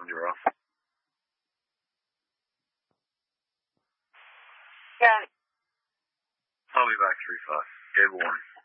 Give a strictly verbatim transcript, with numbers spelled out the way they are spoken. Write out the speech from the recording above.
seven, you're off. Yeah. I'll be back three five. Gave a warning.